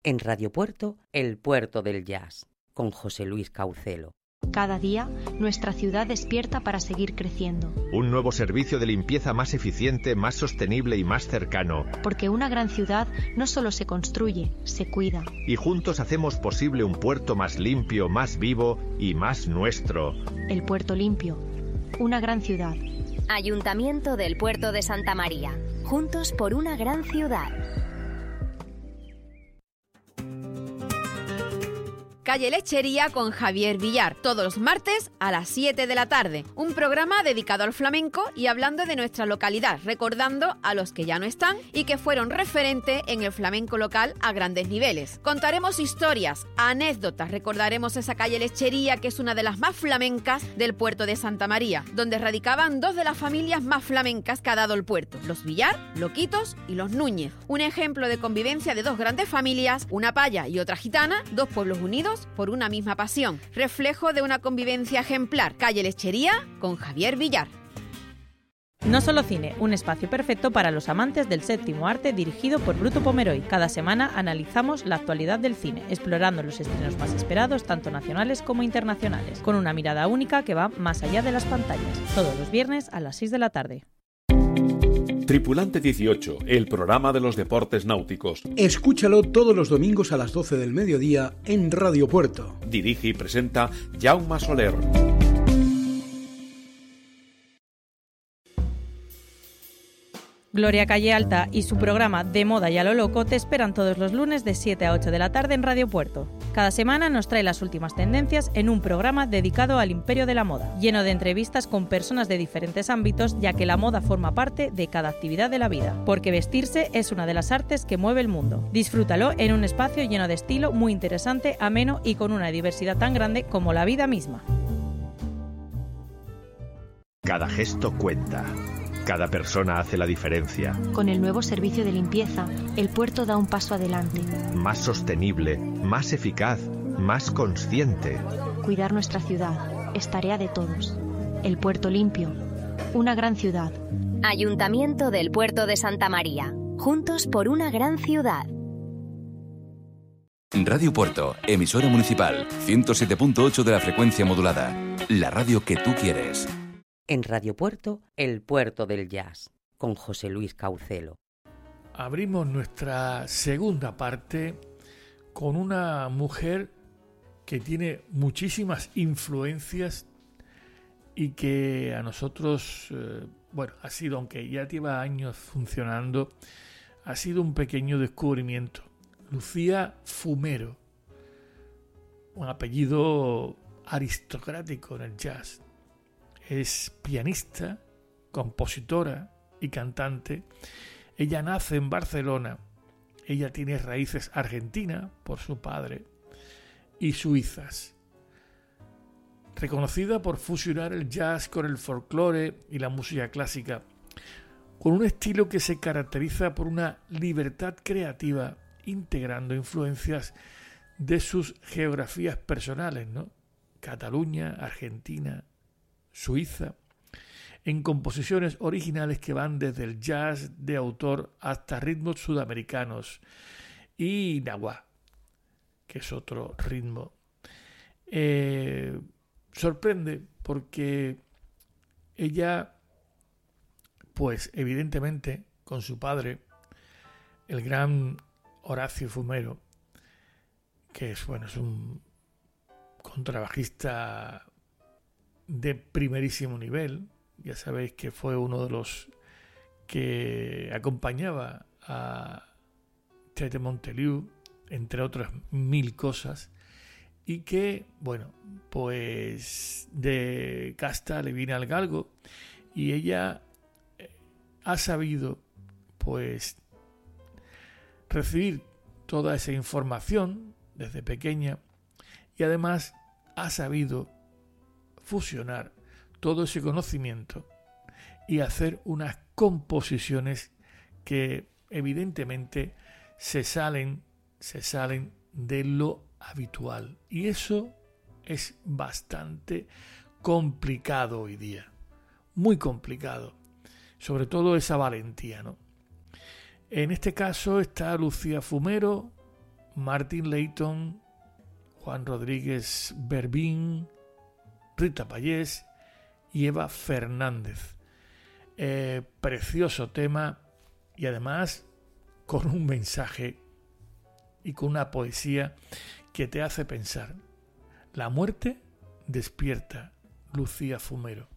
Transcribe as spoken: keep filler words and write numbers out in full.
En Radio Puerto, el puerto del jazz, con José Luis Caucelo. Cada día, nuestra ciudad despierta para seguir creciendo. Un nuevo servicio de limpieza más eficiente, más sostenible y más cercano. Porque una gran ciudad no solo se construye, se cuida. Y juntos hacemos posible un puerto más limpio, más vivo y más nuestro. El Puerto Limpio. Una gran ciudad. Ayuntamiento del Puerto de Santa María. Juntos por una gran ciudad. Calle Lechería con Javier Villar, todos los martes a las siete de la tarde. Un programa dedicado al flamenco y hablando de nuestra localidad, recordando a los que ya no están y que fueron referente en el flamenco local a grandes niveles. Contaremos historias, anécdotas, recordaremos esa calle Lechería que es una de las más flamencas del puerto de Santa María, donde radicaban dos de las familias más flamencas que ha dado el puerto, los Villar, Loquitos y los Núñez. Un ejemplo de convivencia de dos grandes familias, una paya y otra gitana, dos pueblos unidos por una misma pasión, reflejo de una convivencia ejemplar. Calle Lechería con Javier Villar. No Solo Cine, un espacio perfecto para los amantes del séptimo arte dirigido por Bruto Pomeroy. Cada semana analizamos la actualidad del cine, explorando los estrenos más esperados, tanto nacionales como internacionales, con una mirada única que va más allá de las pantallas. Todos los viernes a las seis de la tarde. Tripulante dieciocho, el programa de los deportes náuticos. Escúchalo todos los domingos a las doce del mediodía en Radio Puerto. Dirige y presenta Jaume Soler. Gloria Calle Alta y su programa De Moda y a lo Loco te esperan todos los lunes de siete a ocho de la tarde en Radio Puerto. Cada semana nos trae las últimas tendencias en un programa dedicado al imperio de la moda, lleno de entrevistas con personas de diferentes ámbitos, ya que la moda forma parte de cada actividad de la vida, porque vestirse es una de las artes que mueve el mundo. Disfrútalo en un espacio lleno de estilo, muy interesante, ameno y con una diversidad tan grande como la vida misma. Cada gesto cuenta. Cada persona hace la diferencia. Con el nuevo servicio de limpieza, el puerto da un paso adelante. Más sostenible, más eficaz, más consciente. Cuidar nuestra ciudad es tarea de todos. El Puerto Limpio. Una gran ciudad. Ayuntamiento del Puerto de Santa María. Juntos por una gran ciudad. Radio Puerto, emisora municipal, ciento siete punto ocho de la frecuencia modulada. La radio que tú quieres. En Radio Puerto, el puerto del jazz, con José Luis Caucelo. Abrimos nuestra segunda parte con una mujer que tiene muchísimas influencias y que a nosotros, eh, bueno, ha sido, aunque ya lleva años funcionando, ha sido un pequeño descubrimiento. Lucía Fumero, un apellido aristocrático en el jazz. Es pianista, compositora y cantante. Ella nace en Barcelona. Ella tiene raíces argentinas por su padre y suizas. Reconocida por fusionar el jazz con el folclore y la música clásica, con un estilo que se caracteriza por una libertad creativa, integrando influencias de sus geografías personales, ¿no? Cataluña, Argentina, Suiza, en composiciones originales que van desde el jazz de autor hasta ritmos sudamericanos y nahuá, que es otro ritmo. Eh, sorprende porque ella, pues evidentemente con su padre, el gran Horacio Fumero, que es, bueno, es un contrabajista de primerísimo nivel. Ya sabéis que fue uno de los que acompañaba a Tete Montoliu, entre otras mil cosas, y que, bueno, pues de casta le viene al galgo, y ella ha sabido, pues, recibir toda esa información desde pequeña, y además ha sabido fusionar todo ese conocimiento y hacer unas composiciones que evidentemente se salen, se salen de lo habitual. Y eso es bastante complicado hoy día, muy complicado, sobre todo esa valentía, ¿no? En este caso está Lucía Fumero, Martin Layton, Juan Rodríguez Berbín, Rita Payés y Eva Fernández. Eh, precioso tema y además con un mensaje y con una poesía que te hace pensar. La muerte despierta, Lucía Fumero.